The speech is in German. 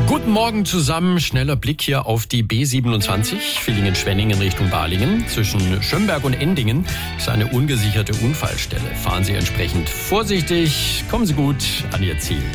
Guten Morgen zusammen. Schneller Blick hier auf die B27, Villingen-Schwenningen Richtung Balingen. Zwischen Schönberg und Endingen ist eine ungesicherte Unfallstelle. Fahren Sie entsprechend vorsichtig. Kommen Sie gut an Ihr Ziel.